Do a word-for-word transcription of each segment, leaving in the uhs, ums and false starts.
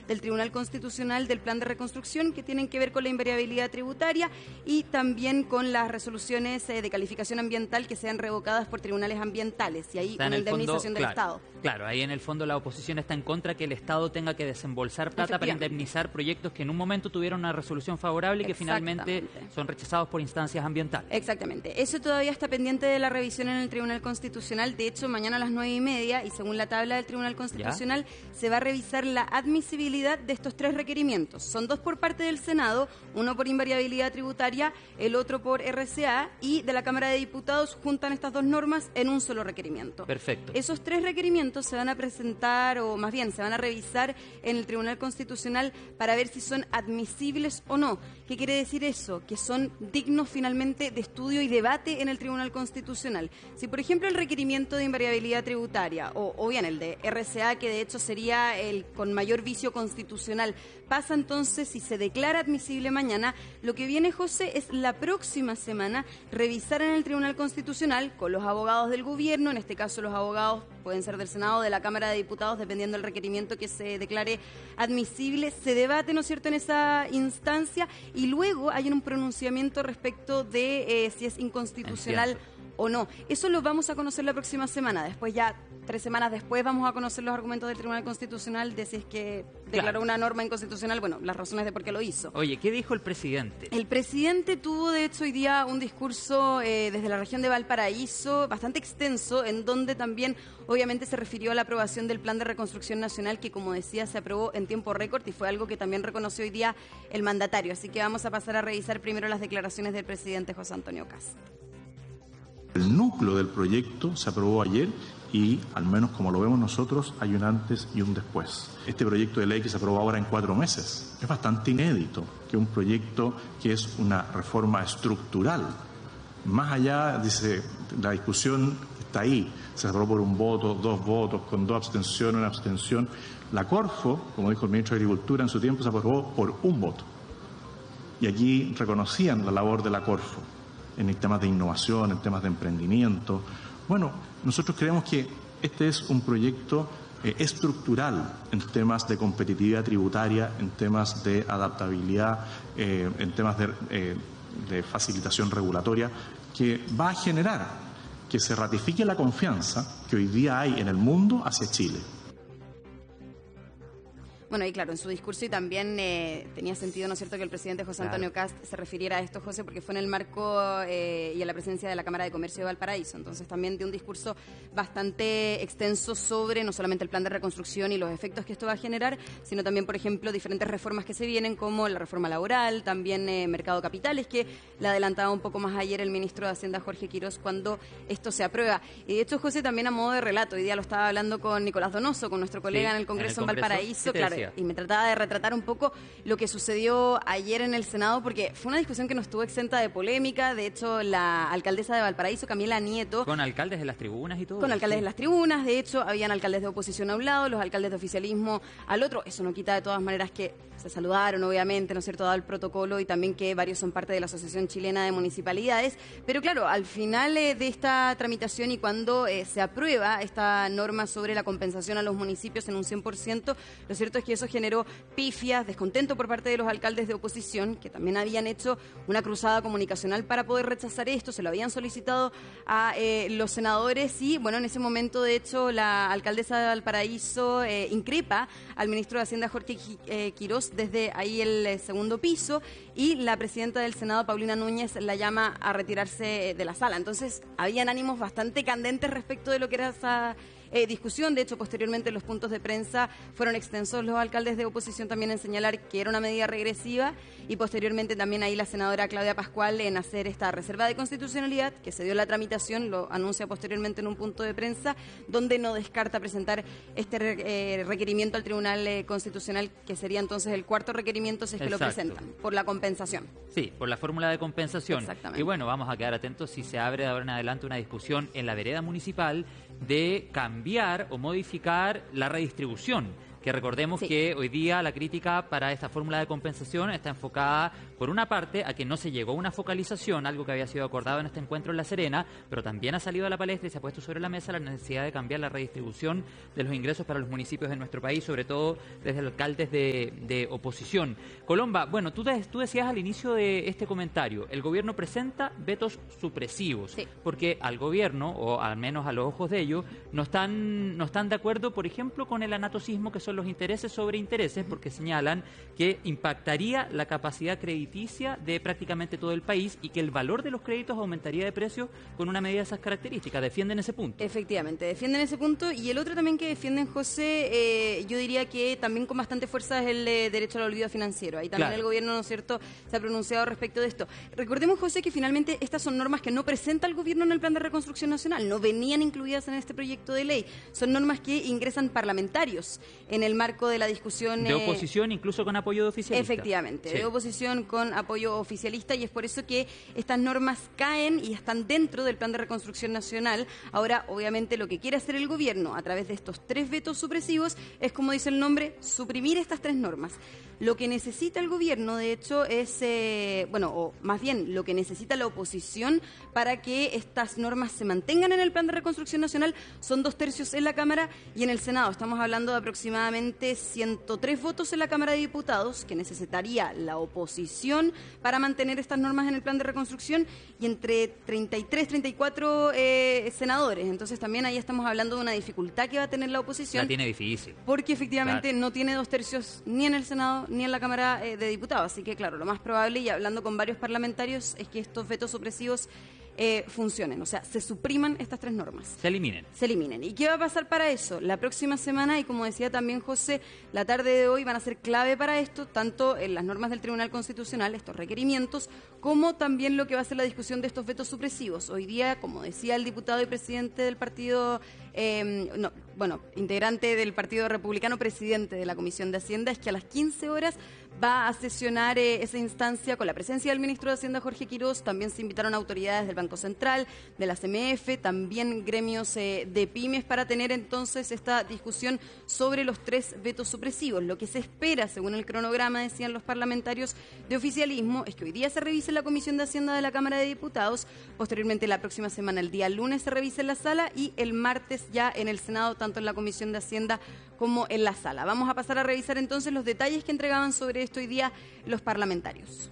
del Tribunal Constitucional del Plan de Reconstrucción, que tienen que ver con la invariabilidad tributaria y también con las resoluciones eh, de calificación ambiental que sean revocadas por tribunales ambientales, y ahí una indemnización del claro, Estado. Claro, ahí en el fondo la oposición está en contra que el Estado tenga que desembolsar plata para indemnizar proyectos que en un momento tuvieron una resolución favorable y que finalmente son rechazados por instancias ambientales. Exactamente. Eso todavía está pendiente de la revisión en el Tribunal Constitucional. De hecho, mañana a las nueve y media, y según la tabla del Tribunal Constitucional, ¿ya? se va a revisar la admisibilidad de estos tres requerimientos. Son dos por parte del Senado, uno por invariabilidad tributaria, el otro por R C A, y de la Cámara de Diputados juntan estas dos normas en un solo requerimiento. Perfecto. Esos tres requerimientos se van a presentar, o más bien, se van a revisar en el Tribunal Constitucional para ver si son admisibles o no. ¿Qué quiere decir eso? Que son dignos finalmente de estudio y debate en el Tribunal Constitucional. Si, por ejemplo, el requerimiento de invariabilidad tributaria, o, o bien el de R C A, que de hecho sería el con mayor vicio constitucional, pasa entonces, si se declara admisible mañana, lo que viene, José, es la próxima semana revisar en el Tribunal Constitucional con los abogados del gobierno, en este caso los abogados pueden ser del Senado o de la Cámara de Diputados, dependiendo del requerimiento que se declare admisible, se debate, ¿no es cierto?, en esa instancia, y luego hay un pronunciamiento respecto de eh, si es inconstitucional Entiendo. o no. Eso lo vamos a conocer la próxima semana. Después, ya tres semanas después, vamos a conocer los argumentos del Tribunal Constitucional de si es que declaró claro. una norma inconstitucional, bueno, las razones de por qué lo hizo. Oye, ¿qué dijo el presidente? El presidente tuvo, de hecho, hoy día un discurso eh, desde la región de Valparaíso, bastante extenso, en donde también, obviamente, se refirió a la aprobación del Plan de Reconstrucción Nacional, que, como decía, se aprobó en tiempo récord y fue algo que también reconoció hoy día el mandatario. Así que vamos a pasar a revisar primero las declaraciones del presidente José Antonio Kast. El núcleo del proyecto se aprobó ayer y, al menos como lo vemos nosotros, hay un antes y un después. Este proyecto de ley que se aprobó ahora en cuatro meses es bastante inédito, que un proyecto que es una reforma estructural. Más allá, dice, la discusión está ahí, se aprobó por un voto, dos votos, con dos abstenciones, una abstención. La Corfo, como dijo el ministro de Agricultura en su tiempo, se aprobó por un voto. Y aquí reconocían la labor de la Corfo en temas de innovación, en temas de emprendimiento. Bueno, nosotros creemos que este es un proyecto eh, estructural en temas de competitividad tributaria, en temas de adaptabilidad, eh, en temas de, eh, de facilitación regulatoria, que va a generar que se ratifique la confianza que hoy día hay en el mundo hacia Chile. Bueno, y claro, en su discurso y también eh, tenía sentido, ¿no es cierto?, que el presidente José Antonio claro. Kast se refiriera a esto, José, porque fue en el marco eh, y en la presencia de la Cámara de Comercio de Valparaíso. Entonces también dio un discurso bastante extenso sobre no solamente el plan de reconstrucción y los efectos que esto va a generar, sino también, por ejemplo, diferentes reformas que se vienen, como la reforma laboral, también eh, mercado de capitales, que la adelantaba un poco más ayer el ministro de Hacienda, Jorge Quirós, cuando esto se aprueba. Y de hecho, José, también a modo de relato, hoy día lo estaba hablando con Nicolás Donoso, con nuestro colega sí, en el Congreso en, el Congreso, en Valparaíso, claro, y me trataba de retratar un poco lo que sucedió ayer en el Senado, porque fue una discusión que no estuvo exenta de polémica. De hecho, la alcaldesa de Valparaíso, Camila Nieto... Con alcaldes de las tribunas y todo. Con alcaldes sí. de las tribunas, de hecho, habían alcaldes de oposición a un lado, los alcaldes de oficialismo al otro. Eso no quita de todas maneras que se saludaron, obviamente, ¿no es cierto?, dado el protocolo, y también que varios son parte de la Asociación Chilena de Municipalidades. Pero claro, al final eh, de esta tramitación y cuando eh, se aprueba esta norma sobre la compensación a los municipios en un cien por ciento, lo cierto es que eso generó pifias, descontento por parte de los alcaldes de oposición, que también habían hecho una cruzada comunicacional para poder rechazar esto, se lo habían solicitado a eh, los senadores, y bueno, en ese momento, de hecho, la alcaldesa de Valparaíso eh, increpa al ministro de Hacienda, Jorge eh, Quirós, desde ahí el eh, segundo piso, y la presidenta del Senado, Paulina Núñez, la llama a retirarse de la sala. Entonces, habían ánimos bastante candentes respecto de lo que era esa eh, discusión. De hecho, posteriormente los puntos de prensa fueron extensos, los alcaldes de oposición también en señalar que era una medida regresiva, y posteriormente también ahí la senadora Claudia Pascual en hacer esta reserva de constitucionalidad, que se dio la tramitación, lo anuncia posteriormente en un punto de prensa, donde no descarta presentar este eh, requerimiento al Tribunal eh, Constitucional, que sería entonces el cuarto requerimiento si es que Exacto. lo presentan, por la compensación. Sí, por la fórmula de compensación. Exactamente. Y bueno, vamos a quedar atentos si se abre de ahora en adelante una discusión en la vereda municipal de cambiar o modificar la redistribución que recordemos sí. que hoy día la crítica para esta fórmula de compensación está enfocada, por una parte, a que no se llegó a una focalización, algo que había sido acordado en este encuentro en La Serena, pero también ha salido a la palestra y se ha puesto sobre la mesa la necesidad de cambiar la redistribución de los ingresos para los municipios de nuestro país, sobre todo desde los alcaldes de, de oposición. Colomba, bueno, tú, de, tú decías al inicio de este comentario, el gobierno presenta vetos supresivos, sí. porque al gobierno, o al menos a los ojos de ellos, no están, no están de acuerdo, por ejemplo, con el anatocismo, que son los intereses sobre intereses, porque señalan que impactaría la capacidad crediticia de prácticamente todo el país y que el valor de los créditos aumentaría de precio con una medida de esas características. ¿Defienden ese punto? Efectivamente, defienden ese punto. Y el otro también que defienden, José, eh, yo diría que también con bastante fuerza es el eh, derecho al olvido financiero. Ahí también claro. el gobierno, ¿no es cierto?, se ha pronunciado respecto de esto. Recordemos, José, que finalmente estas son normas que no presenta el gobierno en el Plan de Reconstrucción Nacional, no venían incluidas en este proyecto de ley. Son normas que ingresan parlamentarios en el marco de la discusión... De oposición, eh, incluso con apoyo de oficialista. Efectivamente, sí. de oposición con apoyo oficialista, y es por eso que estas normas caen y están dentro del Plan de Reconstrucción Nacional. Ahora, obviamente, lo que quiere hacer el gobierno a través de estos tres vetos supresivos es, como dice el nombre, suprimir estas tres normas. Lo que necesita el gobierno, de hecho, es, eh, bueno, o más bien, lo que necesita la oposición para que estas normas se mantengan en el Plan de Reconstrucción Nacional son dos tercios en la Cámara y en el Senado. Estamos hablando de aproximadamente ciento tres votos en la Cámara de Diputados que necesitaría la oposición para mantener estas normas en el Plan de Reconstrucción, y entre treinta y tres, treinta y cuatro eh, senadores. Entonces también ahí estamos hablando de una dificultad que va a tener la oposición. La tiene difícil. Porque efectivamente claro. no tiene dos tercios ni en el Senado ni en la Cámara eh, de Diputados. Así que, claro, lo más probable, y hablando con varios parlamentarios, es que estos vetos supresivos eh, funcionen. O sea, se supriman estas tres normas. Se eliminen. Se eliminen. ¿Y qué va a pasar para eso? La próxima semana, y como decía también José, la tarde de hoy van a ser clave para esto, tanto en las normas del Tribunal Constitucional, estos requerimientos, como también lo que va a ser la discusión de estos vetos supresivos. Hoy día, como decía el diputado y presidente del partido, eh, no, bueno, integrante del Partido Republicano, presidente de la Comisión de Hacienda, es que a las quince horas va a sesionar eh, esa instancia con la presencia del ministro de Hacienda, Jorge Quiroz. También se invitaron autoridades del Banco Central, de la C M F, también gremios eh, de pymes, para tener entonces esta discusión sobre los tres vetos supresivos. Lo que se espera, según el cronograma, decían los parlamentarios de oficialismo, es que hoy día se revise en la Comisión de Hacienda de la Cámara de Diputados, posteriormente la próxima semana, el día lunes, se revise en la sala, y el martes ya en el Senado, tanto en la Comisión de Hacienda como en la sala. Vamos a pasar a revisar entonces los detalles que entregaban sobre esto hoy día los parlamentarios.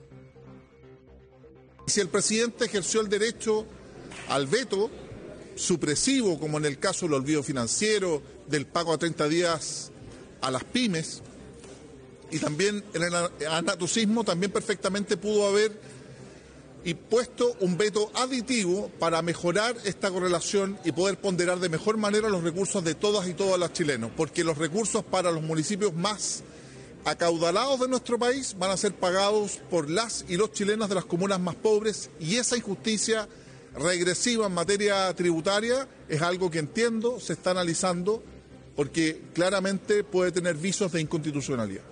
Si el presidente ejerció el derecho al veto supresivo, como en el caso del olvido financiero, del pago a treinta días a las pymes, y también en el anatocismo, también perfectamente pudo haber impuesto un veto aditivo para mejorar esta correlación y poder ponderar de mejor manera los recursos de todas y todos los chilenos, porque los recursos para los municipios más acaudalados de nuestro país van a ser pagados por las y los chilenos de las comunas más pobres, y esa injusticia regresiva en materia tributaria es algo que entiendo se está analizando, porque claramente puede tener visos de inconstitucionalidad.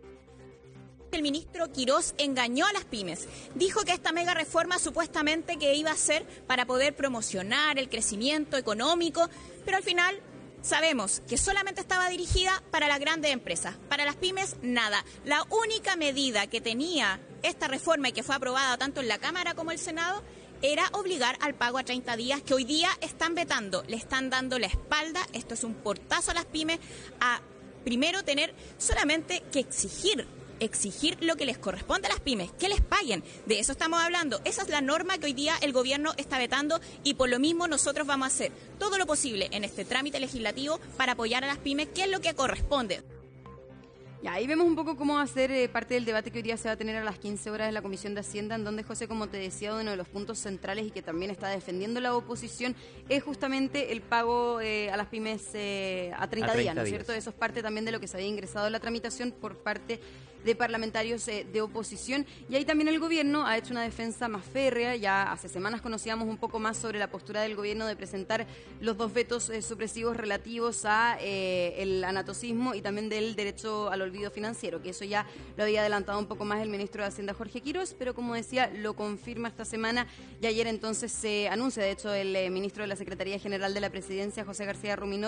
El ministro Quiroz engañó a las pymes. Dijo que esta mega reforma supuestamente que iba a ser para poder promocionar el crecimiento económico, pero al final sabemos que solamente estaba dirigida para las grandes empresas. Para las pymes, nada. La única medida que tenía esta reforma y que fue aprobada tanto en la Cámara como en el Senado era obligar al pago a treinta días, que hoy día están vetando, le están dando la espalda. Esto es un portazo a las pymes, a primero tener solamente que exigir exigir lo que les corresponde a las pymes, que les paguen. De eso estamos hablando. Esa es la norma que hoy día el gobierno está vetando, y por lo mismo nosotros vamos a hacer todo lo posible en este trámite legislativo para apoyar a las pymes, que es lo que corresponde. Ya, ahí vemos un poco cómo va a ser eh, parte del debate que hoy día se va a tener a las quince horas en la Comisión de Hacienda, en donde, José, como te decía, uno de los puntos centrales y que también está defendiendo la oposición es justamente el pago eh, a las pymes eh, a treinta días, ¿no es cierto? Eso es parte también de lo que se había ingresado en la tramitación por parte de parlamentarios eh, de oposición, y ahí también el gobierno ha hecho una defensa más férrea. Ya hace semanas conocíamos un poco más sobre la postura del gobierno de presentar los dos vetos eh, supresivos relativos a eh, el anatocismo y también del derecho al olvido financiero, que eso ya lo había adelantado un poco más el ministro de Hacienda, Jorge Quiroz, pero como decía, lo confirma esta semana, y ayer entonces se anuncia, de hecho, el eh, ministro de la Secretaría General de la Presidencia, José García Ruminot,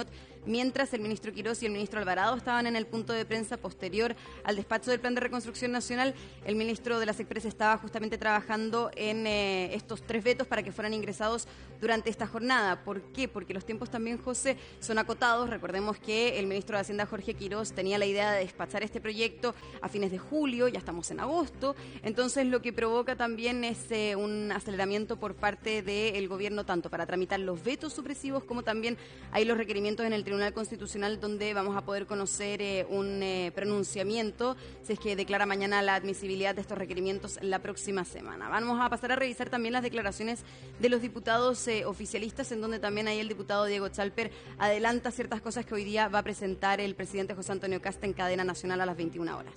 mientras el ministro Quirós y el ministro Alvarado estaban en el punto de prensa posterior al despacho del Plan de Reconstrucción Nacional. El ministro de las Expresas estaba justamente trabajando en eh, estos tres vetos para que fueran ingresados durante esta jornada. ¿Por qué? Porque los tiempos también, José, son acotados. Recordemos que el ministro de Hacienda, Jorge Quirós, tenía la idea de despachar este proyecto a fines de julio, ya estamos en agosto, entonces lo que provoca también es eh, un aceleramiento por parte del gobierno, tanto para tramitar los vetos supresivos como también hay los requerimientos en el Tribunal Constitucional, donde vamos a poder conocer eh, un eh, pronunciamiento, si es que declara mañana la admisibilidad de estos requerimientos la próxima semana. Vamos a pasar a revisar también las declaraciones de los diputados eh, oficialistas, en donde también ahí el diputado Diego Chalper adelanta ciertas cosas que hoy día va a presentar el presidente José Antonio Kast en cadena nacional a las veintiuna horas.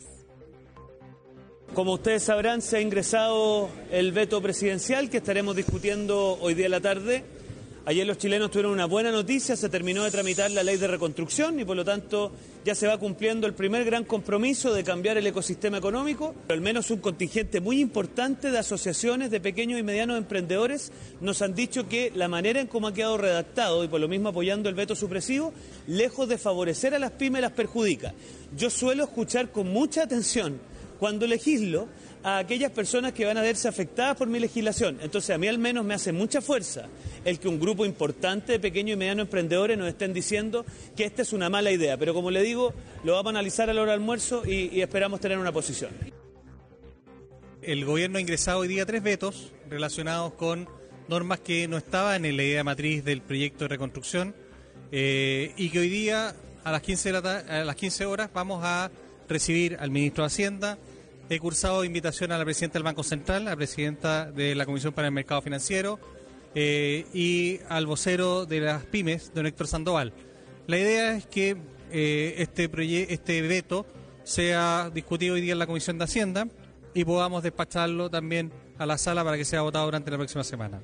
Como ustedes sabrán, se ha ingresado el veto presidencial que estaremos discutiendo hoy día en la tarde. Ayer los chilenos tuvieron una buena noticia, se terminó de tramitar la ley de reconstrucción y por lo tanto ya se va cumpliendo el primer gran compromiso de cambiar el ecosistema económico. Al menos un contingente muy importante de asociaciones de pequeños y medianos emprendedores nos han dicho que la manera en cómo ha quedado redactado y por lo mismo apoyando el veto supresivo, lejos de favorecer a las pymes, las perjudica. Yo suelo escuchar con mucha atención cuando legislo a aquellas personas que van a verse afectadas por mi legislación. Entonces a mí al menos me hace mucha fuerza el que un grupo importante de pequeños y medianos emprendedores nos estén diciendo que esta es una mala idea. Pero como le digo, lo vamos a analizar a la hora del almuerzo y, y esperamos tener una posición. El gobierno ha ingresado hoy día tres vetos relacionados con normas que no estaban en la idea matriz del proyecto de reconstrucción eh, y que hoy día a las quince de la a las quince horas vamos a recibir al ministro de Hacienda. He cursado invitación a la presidenta del Banco Central, a la presidenta de la Comisión para el Mercado Financiero eh, y al vocero de las pymes, don Héctor Sandoval. La idea es que eh, este, proye- este veto sea discutido hoy día en la Comisión de Hacienda y podamos despacharlo también a la sala para que sea votado durante la próxima semana.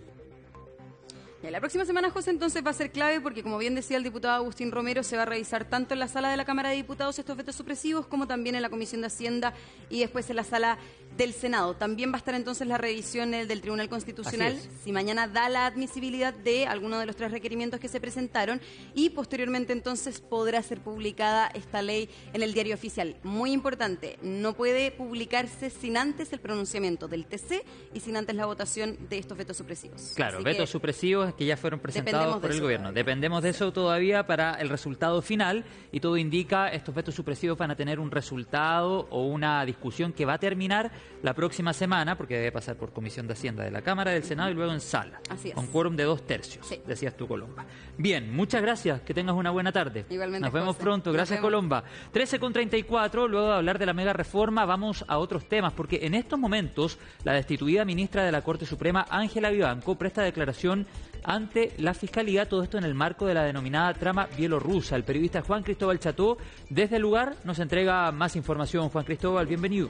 Y la próxima semana, José, entonces va a ser clave porque, como bien decía el diputado Agustín Romero, se va a revisar tanto en la sala de la Cámara de Diputados estos vetos supresivos como también en la Comisión de Hacienda y después en la sala del Senado. También va a estar entonces la revisión del Tribunal Constitucional, si mañana da la admisibilidad de alguno de los tres requerimientos que se presentaron y posteriormente entonces podrá ser publicada esta ley en el diario oficial. Muy importante, no puede publicarse sin antes el pronunciamiento del T C y sin antes la votación de estos vetos supresivos. Claro, Así vetos que supresivos que ya fueron presentados por de el gobierno. Todavía. Dependemos de eso todavía para el resultado final y todo indica estos vetos supresivos van a tener un resultado o una discusión que va a terminar la próxima semana porque debe pasar por Comisión de Hacienda de la Cámara, del Senado y luego en sala. Así es. Con quórum de dos tercios, Sí. decías tú, Colomba. Bien, muchas gracias. Que tengas una buena tarde. Igualmente, Nos vemos José. pronto. Nos Gracias, vemos. Colomba. trece con treinta y cuatro, luego de hablar de la mega reforma, vamos a otros temas, porque en estos momentos la destituida ministra de la Corte Suprema, Ángela Vivanco, presta declaración ante la Fiscalía, todo esto en el marco de la denominada trama bielorrusa. El periodista Juan Cristóbal Cható, desde el lugar, nos entrega más información. Juan Cristóbal, bienvenido.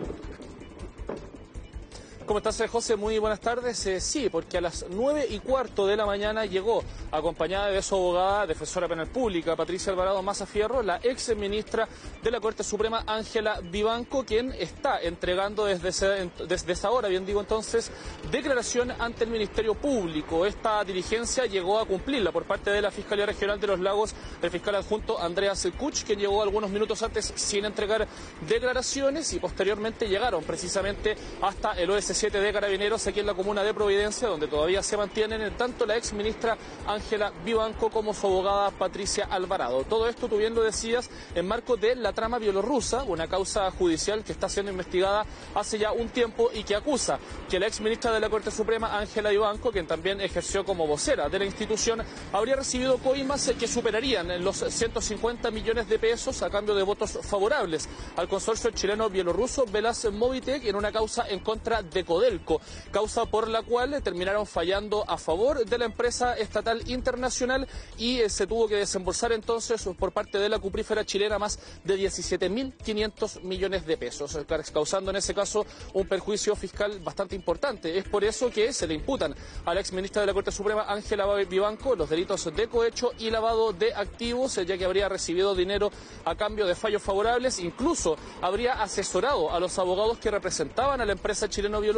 ¿Cómo estás, José? Muy buenas tardes. Eh, sí, porque a las nueve y cuarto de la mañana llegó, acompañada de su abogada, defensora penal pública, Patricia Alvarado Maza Fierro, la ex ministra de la Corte Suprema, Ángela Vivanco, quien está entregando desde, ese, desde esa hora, bien digo entonces, declaración ante el Ministerio Público. Esta diligencia llegó a cumplirla por parte de la Fiscalía Regional de los Lagos, el fiscal adjunto Andreas Kuch, quien llegó algunos minutos antes sin entregar declaraciones y posteriormente llegaron precisamente hasta el O S siete de Carabineros aquí en la comuna de Providencia, donde todavía se mantienen tanto la ex ministra Ángela Vivanco como su abogada Patricia Alvarado. Todo esto, tú bien lo decías, en marco de la trama bielorrusa, una causa judicial que está siendo investigada hace ya un tiempo y que acusa que la ex ministra de la Corte Suprema, Ángela Vivanco, quien también ejerció como vocera de la institución, habría recibido coimas que superarían los ciento cincuenta millones de pesos a cambio de votos favorables al consorcio chileno bielorruso Velas Movitec en una causa en contra de Codelco, causa por la cual terminaron fallando a favor de la empresa estatal internacional y eh, se tuvo que desembolsar entonces por parte de la cuprífera chilena más de diecisiete mil quinientos millones de pesos, causando en ese caso un perjuicio fiscal bastante importante. Es por eso que se le imputan a la ex ministra de la Corte Suprema, Ángela Vivanco, los delitos de cohecho y lavado de activos, ya que habría recibido dinero a cambio de fallos favorables, incluso habría asesorado a los abogados que representaban a la empresa chileno-bielorrusa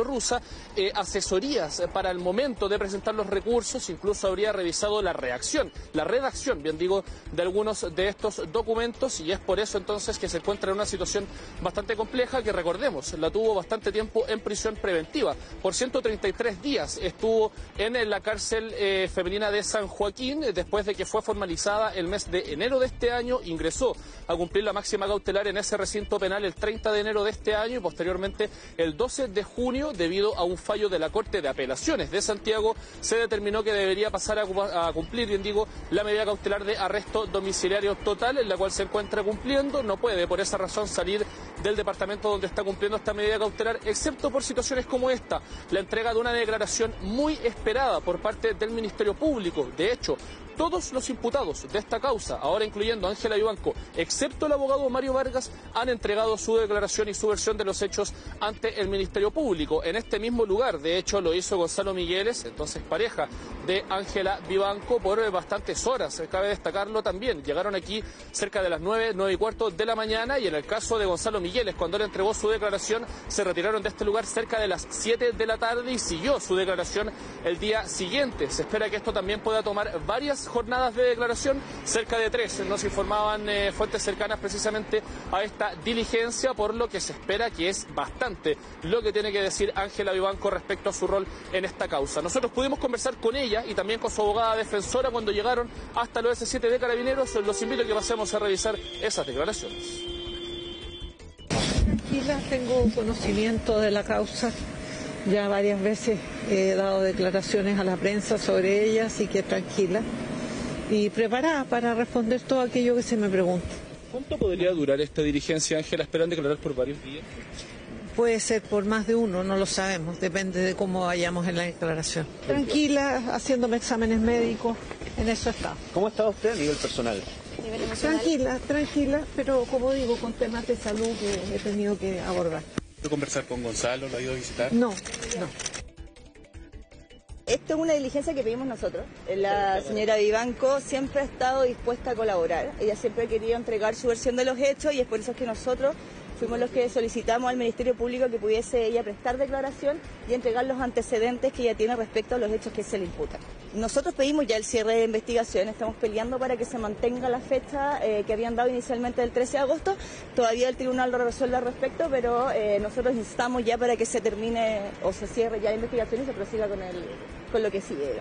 bielorrusa eh, asesorías para el momento de presentar los recursos, incluso habría revisado la reacción, la redacción, bien digo, de algunos de estos documentos, y es por eso entonces que se encuentra en una situación bastante compleja, que recordemos, la tuvo bastante tiempo en prisión preventiva. Por ciento treinta y tres días estuvo en la cárcel eh, femenina de San Joaquín, después de que fue formalizada el mes de enero de este año, ingresó a cumplir la máxima cautelar en ese recinto penal el treinta de enero de este año y posteriormente el doce de junio, debido a un fallo de la Corte de Apelaciones de Santiago, se determinó que debería pasar a, a cumplir, bien digo, la medida cautelar de arresto domiciliario total, en la cual se encuentra cumpliendo. No puede por esa razón salir del departamento donde está cumpliendo esta medida cautelar, excepto por situaciones como esta, la entrega de una declaración muy esperada por parte del Ministerio Público. De hecho, todos los imputados de esta causa, ahora incluyendo a Ángela Vivanco, excepto el abogado Mario Vargas, han entregado su declaración y su versión de los hechos ante el Ministerio Público. En este mismo lugar, de hecho, lo hizo Gonzalo Migueles, entonces pareja de Ángela Vivanco, por bastantes horas. Cabe destacarlo también. Llegaron aquí cerca de las nueve, nueve y cuarto de la mañana, y en el caso de Gonzalo Migueles, cuando él entregó su declaración, se retiraron de este lugar cerca de las siete de la tarde y siguió su declaración el día siguiente. Se espera que esto también pueda tomar varias jornadas de declaración, cerca de tres, nos informaban eh, fuentes cercanas precisamente a esta diligencia, por lo que se espera que es bastante lo que tiene que decir Ángela Vivanco respecto a su rol en esta causa. Nosotros pudimos conversar con ella y también con su abogada defensora cuando llegaron hasta los ese siete de Carabineros. Los invito a que pasemos a revisar esas declaraciones. Tranquila, tengo conocimiento de la causa. Ya varias veces he dado declaraciones a la prensa sobre ella, así que tranquila y preparada para responder todo aquello que se me pregunte. ¿Cuánto podría durar esta diligencia, Ángela? ¿Esperan declarar por varios días? Puede ser por más de uno, no lo sabemos, depende de cómo vayamos en la declaración. Tranquila, haciéndome exámenes médicos, en eso está. ¿Cómo está usted a nivel personal? Tranquila, tranquila, pero como digo, con temas de salud que he tenido que abordar. ¿Puedo conversar con Gonzalo? ¿Lo ha ido a visitar? No, no. Esto es una diligencia que pedimos nosotros. La señora Vivanco siempre ha estado dispuesta a colaborar. Ella siempre ha querido entregar su versión de los hechos y es por eso que nosotros fuimos los que solicitamos al Ministerio Público que pudiese ella prestar declaración y entregar los antecedentes que ella tiene respecto a los hechos que se le imputan. Nosotros pedimos ya el cierre de investigación, estamos peleando para que se mantenga la fecha eh, que habían dado inicialmente del trece de agosto. Todavía el tribunal lo resuelve al respecto, pero eh, nosotros instamos ya para que se termine o se cierre ya la investigación y se prosiga con, el, con lo que sigue.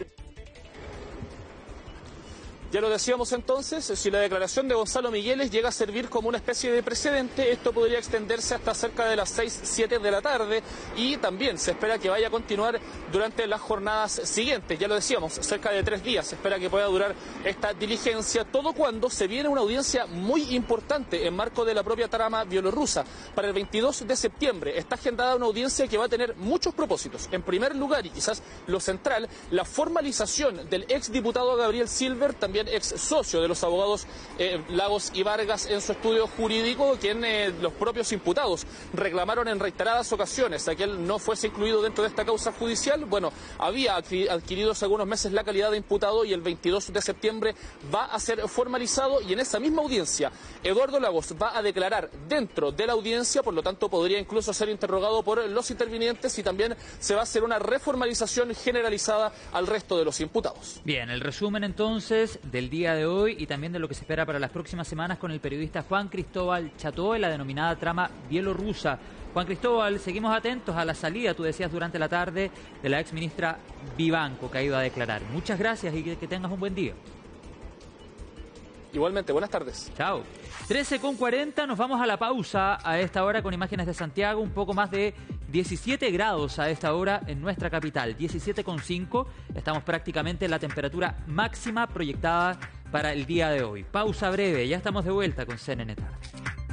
Ya lo decíamos entonces, si la declaración de Gonzalo Migueles llega a servir como una especie de precedente, esto podría extenderse hasta cerca de las seis, siete de la tarde y también se espera que vaya a continuar durante las jornadas siguientes. Ya lo decíamos, cerca de tres días se espera que pueda durar esta diligencia, todo cuando se viene una audiencia muy importante en marco de la propia trama bielorrusa. Para el veintidós de septiembre está agendada una audiencia que va a tener muchos propósitos. En primer lugar, y quizás lo central, la formalización del exdiputado Gabriel Silver, también ex socio de los abogados eh, Lagos y Vargas en su estudio jurídico, quien eh, los propios imputados reclamaron en reiteradas ocasiones a que él no fuese incluido dentro de esta causa judicial. Bueno, había adquirido hace algunos meses la calidad de imputado y el veintidós de septiembre va a ser formalizado y en esa misma audiencia Eduardo Lagos va a declarar dentro de la audiencia, por lo tanto podría incluso ser interrogado por los intervinientes y también se va a hacer una reformalización generalizada al resto de los imputados. Bien, el resumen entonces del día de hoy y también de lo que se espera para las próximas semanas con el periodista Juan Cristóbal Cható en la denominada trama bielorrusa. Juan Cristóbal, seguimos atentos a la salida, tú decías durante la tarde, de la ex ministra Vivanco, que ha ido a declarar. Muchas gracias y que, que tengas un buen día. Igualmente, buenas tardes. Chao. trece con cuarenta, nos vamos a la pausa a esta hora con imágenes de Santiago, un poco más de diecisiete grados a esta hora en nuestra capital, diecisiete con cinco, estamos prácticamente en la temperatura máxima proyectada para el día de hoy. Pausa breve, ya estamos de vuelta con C N N Tarde.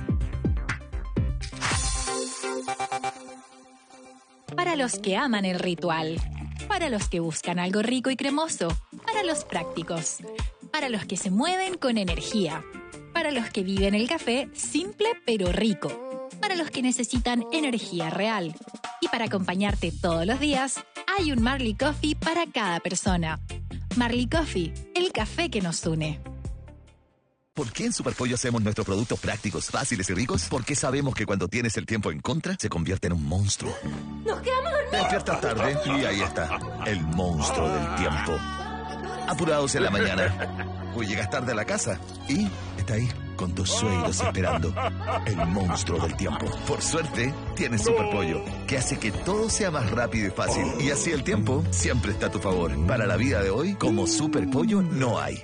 Para los que aman el ritual, para los que buscan algo rico y cremoso, para los prácticos, para los que se mueven con energía, para los que viven el café simple pero rico, para los que necesitan energía real. Y para acompañarte todos los días, hay un Marley Coffee para cada persona. Marley Coffee, el café que nos une. ¿Por qué en Superpollo hacemos nuestros productos prácticos, fáciles y ricos? Porque sabemos que cuando tienes el tiempo en contra, se convierte en un monstruo. ¡Nos quedamos Te despiertas tarde y ahí está, el monstruo del tiempo. Apurados en la mañana. O llegas tarde a la casa y está ahí, con tus sueños esperando. El monstruo del tiempo. Por suerte, tienes Superpollo, que hace que todo sea más rápido y fácil. Y así el tiempo siempre está a tu favor. Para la vida de hoy, como Superpollo no hay.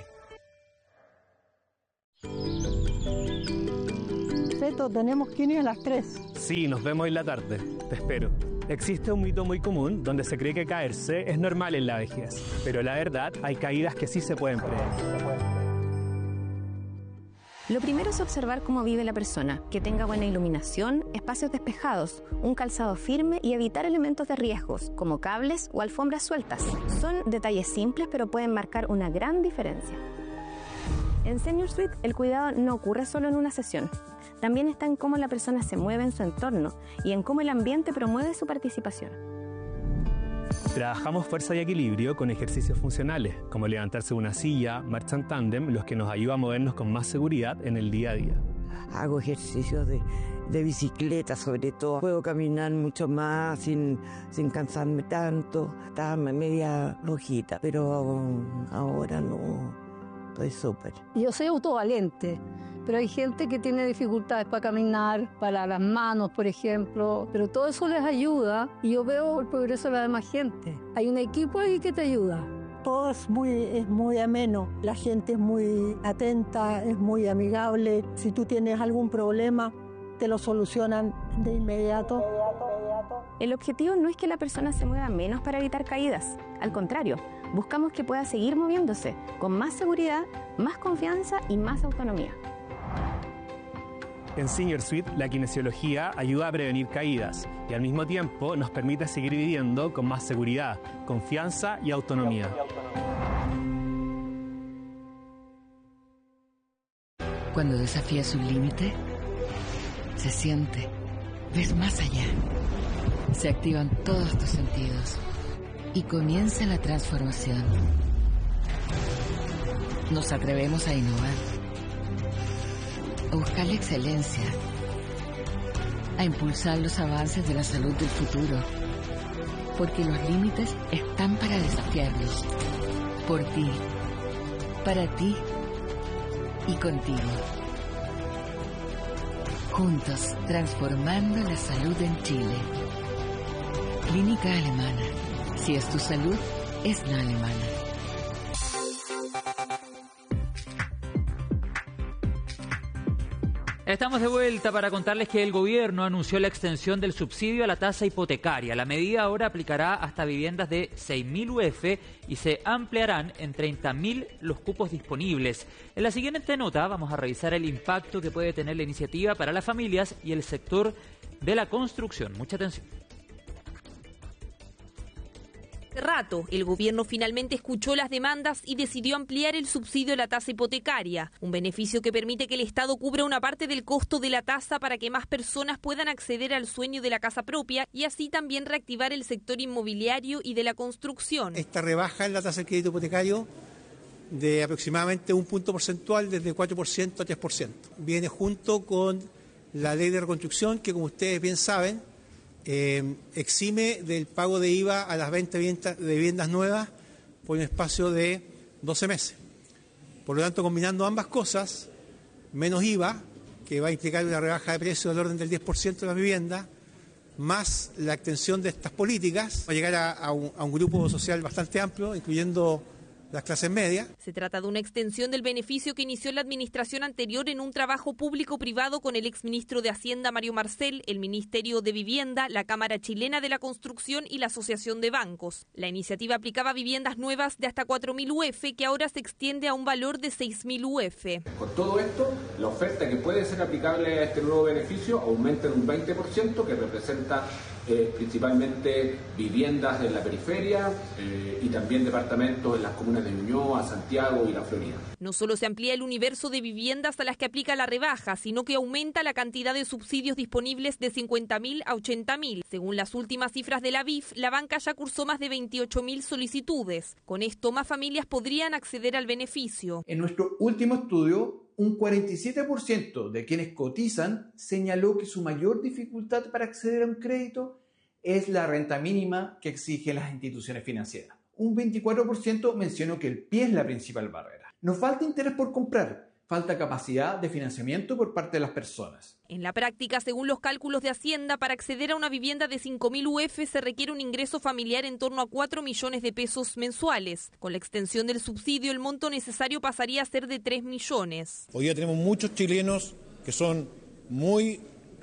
Feto, tenemos que ir a las tres. Sí, nos vemos en la tarde. Te espero. Existe un mito muy común donde se cree que caerse es normal en la vejez, pero la verdad, hay caídas que sí se pueden prevenir. Lo primero es observar cómo vive la persona, que tenga buena iluminación, espacios despejados, un calzado firme y evitar elementos de riesgos, como cables o alfombras sueltas. Son detalles simples, pero pueden marcar una gran diferencia. En Senior Suite, el cuidado no ocurre solo en una sesión. También está en cómo la persona se mueve en su entorno y en cómo el ambiente promueve su participación. Trabajamos fuerza y equilibrio con ejercicios funcionales, como levantarse de una silla, marcha en tándem, los que nos ayudan a movernos con más seguridad en el día a día. Hago ejercicios de, de bicicleta, sobre todo. Puedo caminar mucho más sin, sin cansarme tanto. Estaba media rojita, pero ahora no. Estoy súper. Yo soy autovalente, pero hay gente que tiene dificultades para caminar, para las manos, por ejemplo, pero todo eso les ayuda y yo veo el progreso de la demás gente. Hay un equipo ahí que te ayuda. Todo es muy, es muy ameno, la gente es muy atenta, es muy amigable. Si tú tienes algún problema, te lo solucionan de inmediato. El objetivo no es que la persona se mueva menos para evitar caídas. Al contrario, buscamos que pueda seguir moviéndose con más seguridad, más confianza y más autonomía. En Senior Suite, la kinesiología ayuda a prevenir caídas y al mismo tiempo nos permite seguir viviendo con más seguridad, confianza y autonomía. Cuando desafías un límite, se siente, ves más allá. Se activan todos tus sentidos y comienza la transformación. Nos atrevemos a innovar, a buscar la excelencia, a impulsar los avances de la salud del futuro, porque los límites están para desafiarlos, por ti, para ti y contigo. Juntos, transformando la salud en Chile. Clínica Alemana. Si es tu salud, es la alemana. Estamos de vuelta para contarles que el gobierno anunció la extensión del subsidio a la tasa hipotecaria. La medida ahora aplicará hasta viviendas de seis mil U F y se ampliarán en treinta mil los cupos disponibles. En la siguiente nota vamos a revisar el impacto que puede tener la iniciativa para las familias y el sector de la construcción. Mucha atención. Rato, el gobierno finalmente escuchó las demandas y decidió ampliar el subsidio a la tasa hipotecaria, un beneficio que permite que el Estado cubra una parte del costo de la tasa para que más personas puedan acceder al sueño de la casa propia y así también reactivar el sector inmobiliario y de la construcción. Esta rebaja en la tasa del crédito hipotecario de aproximadamente un punto porcentual desde cuatro por ciento a tres por ciento. Viene junto con la ley de reconstrucción que, como ustedes bien saben, Eh, exime del pago de I V A a las ventas de viviendas nuevas por un espacio de doce meses. Por lo tanto, combinando ambas cosas, menos I V A, que va a implicar una rebaja de precio del orden del diez por ciento de las viviendas, más la extensión de estas políticas, va a llegar a, a, un, a un grupo social bastante amplio, incluyendo las clases medias. Se trata de una extensión del beneficio que inició la administración anterior en un trabajo público-privado con el exministro de Hacienda Mario Marcel, el Ministerio de Vivienda, la Cámara Chilena de la Construcción y la Asociación de Bancos. La iniciativa aplicaba viviendas nuevas de hasta cuatro mil U F, que ahora se extiende a un valor de seis mil U F. Con todo esto, la oferta que puede ser aplicable a este nuevo beneficio aumenta en un veinte por ciento, que representa eh, principalmente viviendas en la periferia eh, y también departamentos en las comunas de Ñuñoa, Santiago y La Florida. No solo se amplía el universo de viviendas a las que aplica la rebaja, sino que aumenta la cantidad de subsidios disponibles de cincuenta mil a ochenta mil. Según las últimas cifras de la B I F, la banca ya cursó más de veintiocho mil solicitudes. Con esto, más familias podrían acceder al beneficio. En nuestro último estudio, un cuarenta y siete por ciento de quienes cotizan señaló que su mayor dificultad para acceder a un crédito es la renta mínima que exigen las instituciones financieras. Un veinticuatro por ciento mencionó que el pie es la principal barrera. Nos falta interés por comprar, falta capacidad de financiamiento por parte de las personas. En la práctica, según los cálculos de Hacienda, para acceder a una vivienda de cinco mil U F se requiere un ingreso familiar en torno a cuatro millones de pesos mensuales. Con la extensión del subsidio, el monto necesario pasaría a ser de tres millones. Hoy día tenemos muchos chilenos que son muy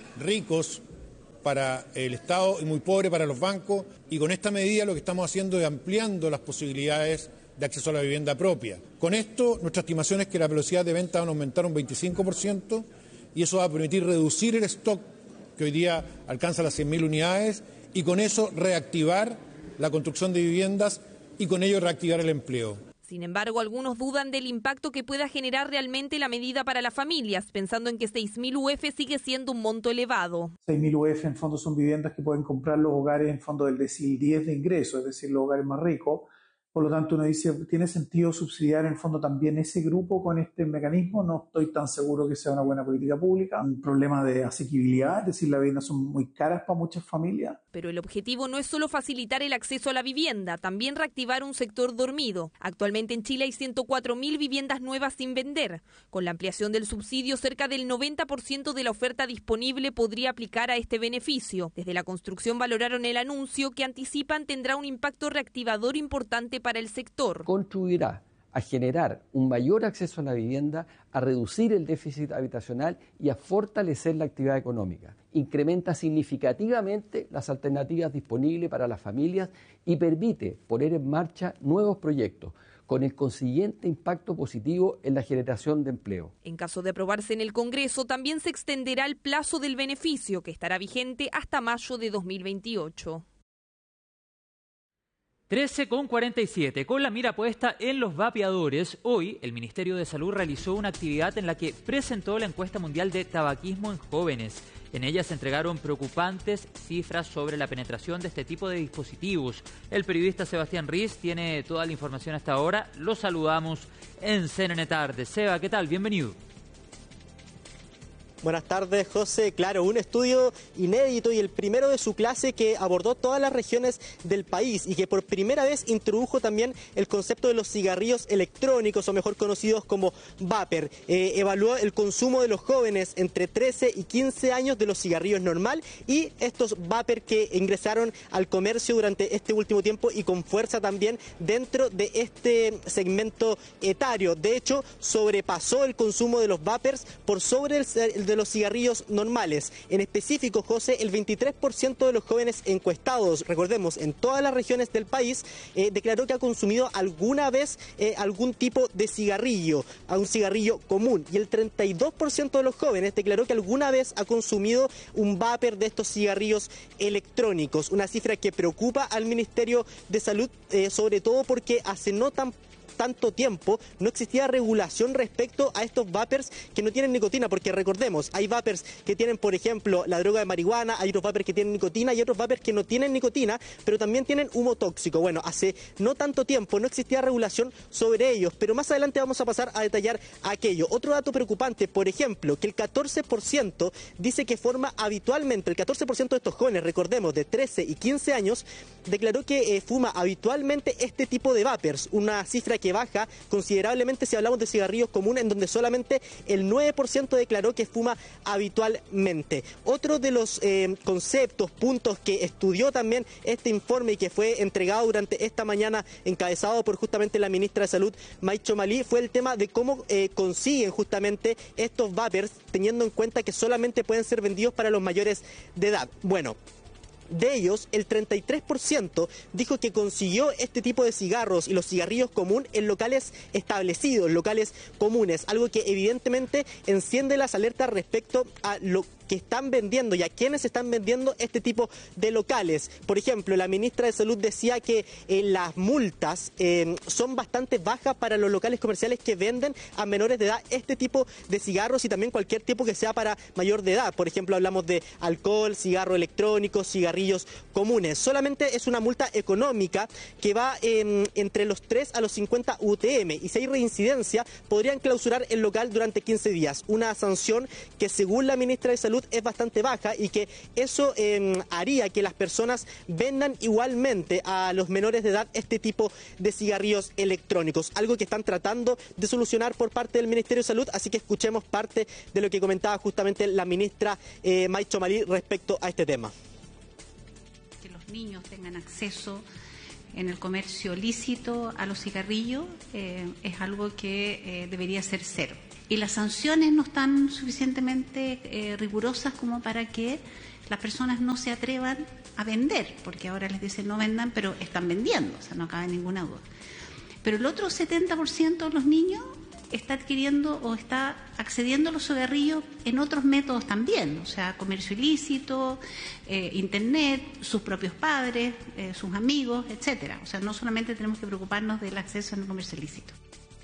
ricos para el Estado y muy pobres para los bancos, y con esta medida lo que estamos haciendo es ampliando las posibilidades de acceso a la vivienda propia. Con esto, nuestra estimación es que la velocidad de venta va a aumentar un veinticinco por ciento y eso va a permitir reducir el stock que hoy día alcanza las cien mil unidades y con eso reactivar la construcción de viviendas y con ello reactivar el empleo. Sin embargo, algunos dudan del impacto que pueda generar realmente la medida para las familias, pensando en que seis mil U F sigue siendo un monto elevado. seis mil U F en fondo son viviendas que pueden comprar los hogares en fondo del decil diez de ingreso, es decir, los hogares más ricos. Por lo tanto, uno dice, ¿tiene sentido subsidiar en el fondo también ese grupo con este mecanismo? No estoy tan seguro que sea una buena política pública. Un problema de asequibilidad, es decir, las viviendas son muy caras para muchas familias. Pero el objetivo no es solo facilitar el acceso a la vivienda, también reactivar un sector dormido. Actualmente en Chile hay ciento cuatro mil viviendas nuevas sin vender. Con la ampliación del subsidio, cerca del noventa por ciento de la oferta disponible podría aplicar a este beneficio. Desde la construcción valoraron el anuncio, que anticipan tendrá un impacto reactivador importante para el sector. Contribuirá a generar un mayor acceso a la vivienda, a reducir el déficit habitacional y a fortalecer la actividad económica. Incrementa significativamente las alternativas disponibles para las familias y permite poner en marcha nuevos proyectos, con el consiguiente impacto positivo en la generación de empleo. En caso de aprobarse en el Congreso, también se extenderá el plazo del beneficio, que estará vigente hasta mayo de dos mil veintiocho. trece con cuarenta y siete. Con la mira puesta en los vapeadores, hoy el Ministerio de Salud realizó una actividad en la que presentó la encuesta mundial de tabaquismo en jóvenes. En ella se entregaron preocupantes cifras sobre la penetración de este tipo de dispositivos. El periodista Sebastián Riz tiene toda la información hasta ahora. Lo saludamos en C N N Tarde. Seba, ¿qué tal? Bienvenido. Buenas tardes, José. Claro, un estudio inédito y el primero de su clase que abordó todas las regiones del país y que por primera vez introdujo también el concepto de los cigarrillos electrónicos, o mejor conocidos como vapor. Eh, evaluó el consumo de los jóvenes entre trece y quince años de los cigarrillos normal y estos vapor que ingresaron al comercio durante este último tiempo y con fuerza también dentro de este segmento etario. De hecho, sobrepasó el consumo de los vapors por sobre el, el de los cigarrillos normales. En específico, José, el veintitrés por ciento de los jóvenes encuestados, recordemos, en todas las regiones del país, eh, declaró que ha consumido alguna vez eh, algún tipo de cigarrillo, a un cigarrillo común. Y el treinta y dos por ciento de los jóvenes declaró que alguna vez ha consumido un vapor de estos cigarrillos electrónicos. Una cifra que preocupa al Ministerio de Salud, eh, sobre todo porque hace no tan tanto tiempo no existía regulación respecto a estos vapers que no tienen nicotina, porque recordemos, hay vapers que tienen, por ejemplo, la droga de marihuana, hay otros vapers que tienen nicotina y otros vapers que no tienen nicotina, pero también tienen humo tóxico. Bueno, hace no tanto tiempo no existía regulación sobre ellos, pero más adelante vamos a pasar a detallar aquello. Otro dato preocupante, por ejemplo, que el catorce por ciento dice que forma habitualmente, el catorce por ciento de estos jóvenes, recordemos, de trece y quince años, declaró que eh, fuma habitualmente este tipo de vapers, una cifra que baja considerablemente si hablamos de cigarrillos comunes, en donde solamente el nueve por ciento declaró que fuma habitualmente. Otro de los eh, conceptos, puntos que estudió también este informe y que fue entregado durante esta mañana, encabezado por justamente la ministra de Salud, May Chomalí, fue el tema de cómo eh, consiguen justamente estos vapers, teniendo en cuenta que solamente pueden ser vendidos para los mayores de edad. Bueno, de ellos, el treinta y tres por ciento dijo que consiguió este tipo de cigarros y los cigarrillos común en locales establecidos, locales comunes, algo que evidentemente enciende las alertas respecto a lo que están vendiendo y a quienes están vendiendo este tipo de locales. Por ejemplo, la ministra de Salud decía que eh, las multas eh, son bastante bajas para los locales comerciales que venden a menores de edad este tipo de cigarros y también cualquier tipo que sea para mayor de edad. Por ejemplo, hablamos de alcohol, cigarro electrónico, cigarrillos comunes. Solamente es una multa económica que va eh, entre los tres a los cincuenta U T M y si hay reincidencia podrían clausurar el local durante quince días. Una sanción que, según la ministra de Salud, salud es bastante baja y que eso eh, haría que las personas vendan igualmente a los menores de edad este tipo de cigarrillos electrónicos, algo que están tratando de solucionar por parte del Ministerio de Salud, así que escuchemos parte de lo que comentaba justamente la ministra eh, May Chomali respecto a este tema. Que los niños tengan acceso en el comercio lícito a los cigarrillos eh, es algo que eh, debería ser cero. Y las sanciones no están suficientemente eh, rigurosas como para que las personas no se atrevan a vender, porque ahora les dicen no vendan, pero están vendiendo, o sea, no cabe ninguna duda. Pero el otro setenta por ciento de los niños está adquiriendo o está accediendo a los cigarrillos en otros métodos también, o sea, comercio ilícito, eh, internet, sus propios padres, eh, sus amigos, etcétera. O sea, no solamente tenemos que preocuparnos del acceso al comercio ilícito.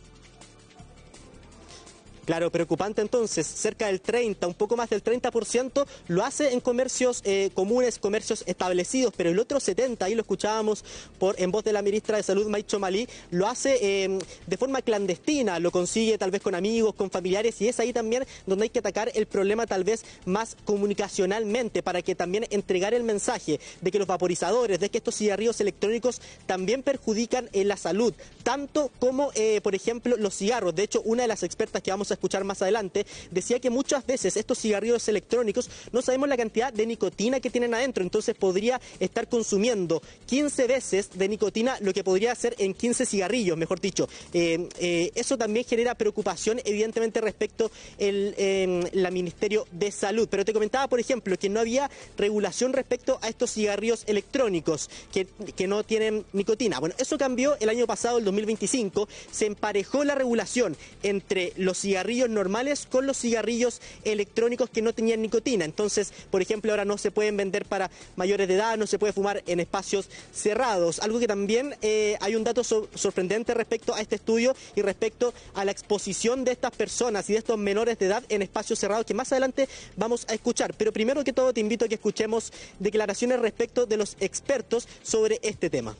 Claro, preocupante entonces, cerca del treinta, un poco más del treinta por ciento lo hace en comercios eh, comunes, comercios establecidos, pero el otro setenta, ahí lo escuchábamos por en voz de la ministra de Salud, May Chomali, lo hace eh, de forma clandestina, lo consigue tal vez con amigos, con familiares, y es ahí también donde hay que atacar el problema tal vez más comunicacionalmente, para que también entregar el mensaje de que los vaporizadores, de que estos cigarrillos electrónicos también perjudican en la salud, tanto como, eh, por ejemplo, los cigarros. De hecho, una de las expertas que vamos a escuchar más adelante, decía que muchas veces estos cigarrillos electrónicos no sabemos la cantidad de nicotina que tienen adentro, entonces podría estar consumiendo quince veces de nicotina lo que podría hacer en quince cigarrillos, mejor dicho. Eh, eh, eso también genera preocupación, evidentemente, respecto el eh, la Ministerio de Salud. Pero te comentaba, por ejemplo, que no había regulación respecto a estos cigarrillos electrónicos que, que no tienen nicotina. Bueno, eso cambió el año pasado, el dos mil veinticinco, se emparejó la regulación entre los cigarrillos normales con los cigarrillos electrónicos que no tenían nicotina. Entonces, por ejemplo, ahora no se pueden vender para mayores de edad, no se puede fumar en espacios cerrados. Algo que también eh, hay un dato so sorprendente respecto a este estudio y respecto a la exposición de estas personas y de estos menores de edad en espacios cerrados, que más adelante vamos a escuchar. Pero primero que todo te invito a que escuchemos declaraciones respecto de los expertos sobre este tema.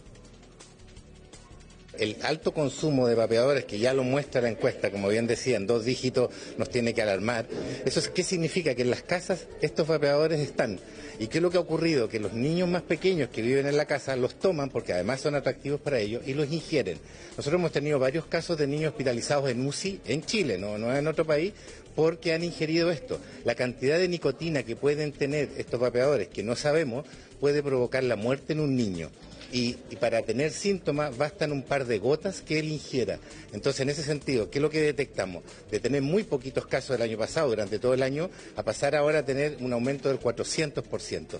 El alto consumo de vapeadores, que ya lo muestra la encuesta, como bien decía, en dos dígitos, nos tiene que alarmar. ¿Eso es, qué significa? Que en las casas estos vapeadores están. ¿Y qué es lo que ha ocurrido? Que los niños más pequeños que viven en la casa los toman, porque además son atractivos para ellos, y los ingieren. Nosotros hemos tenido varios casos de niños hospitalizados en U C I, en Chile, no, no en otro país, porque han ingerido esto. La cantidad de nicotina que pueden tener estos vapeadores, que no sabemos, puede provocar la muerte en un niño. Y, y para tener síntomas bastan un par de gotas que él ingiera. Entonces, en ese sentido, ¿qué es lo que detectamos? De tener muy poquitos casos el año pasado, durante todo el año, a pasar ahora a tener un aumento del cuatrocientos por ciento.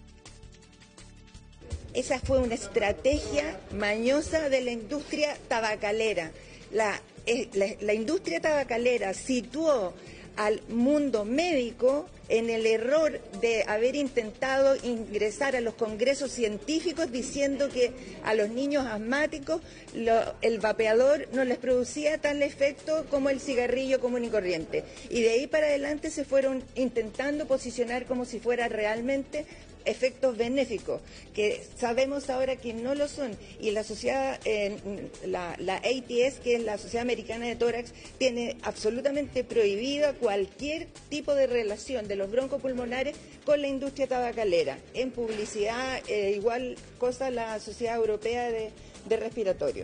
Esa fue una estrategia mañosa de la industria tabacalera. La, eh, la, la industria tabacalera situó al mundo médico en el error de haber intentado ingresar a los congresos científicos diciendo que a los niños asmáticos lo, el vapeador no les producía tal efecto como el cigarrillo común y corriente. Y de ahí para adelante se fueron intentando posicionar como si fuera realmente efectos benéficos, que sabemos ahora que no lo son. Y la sociedad, eh, la, la A T S, que es la Sociedad Americana de Tórax, tiene absolutamente prohibida cualquier tipo de relación de los broncopulmonares con la industria tabacalera. En publicidad, eh, igual cosa la Sociedad Europea de, de Respiratorio.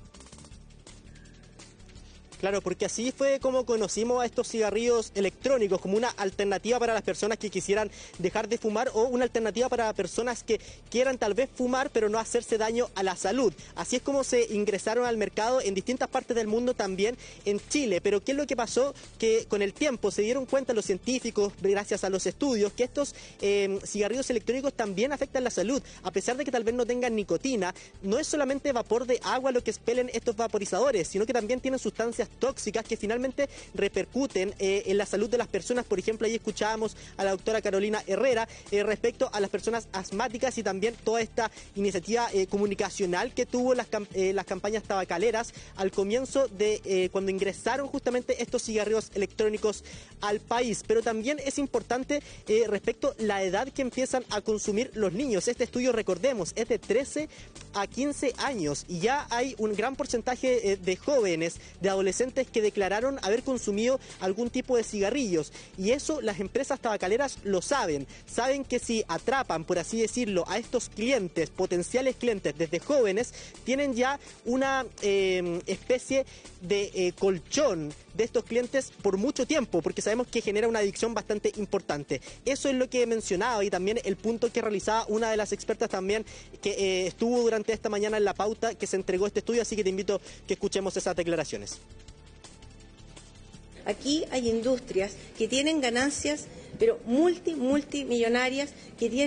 Claro, porque así fue como conocimos a estos cigarrillos electrónicos, como una alternativa para las personas que quisieran dejar de fumar o una alternativa para personas que quieran tal vez fumar pero no hacerse daño a la salud. Así es como se ingresaron al mercado en distintas partes del mundo, también en Chile. Pero ¿qué es lo que pasó? Que con el tiempo se dieron cuenta los científicos, gracias a los estudios, que estos eh, cigarrillos electrónicos también afectan la salud. A pesar de que tal vez no tengan nicotina, no es solamente vapor de agua lo que expelen estos vaporizadores, sino que también tienen sustancias tóxicas que finalmente repercuten eh, en la salud de las personas. Por ejemplo, ahí escuchábamos a la doctora Carolina Herrera eh, respecto a las personas asmáticas y también toda esta iniciativa eh, comunicacional que tuvo las, eh, las campañas tabacaleras al comienzo de eh, cuando ingresaron justamente estos cigarrillos electrónicos al país. Pero también es importante eh, respecto a la edad que empiezan a consumir los niños. Este estudio, recordemos, es de trece a quince años y ya hay un gran porcentaje eh, de jóvenes, de adolescentes adolescentes que declararon haber consumido algún tipo de cigarrillos. Y eso las empresas tabacaleras lo saben. Saben que si atrapan, por así decirlo, a estos clientes, potenciales clientes desde jóvenes, tienen ya una eh, especie de eh, colchón de estos clientes por mucho tiempo, porque sabemos que genera una adicción bastante importante. Eso es lo que mencionaba y también el punto que realizaba una de las expertas también que eh, estuvo durante esta mañana en la pauta que se entregó este estudio, así que te invito a que escuchemos esas declaraciones. Aquí hay industrias que tienen ganancias, pero multi, multimillonarias, que tienen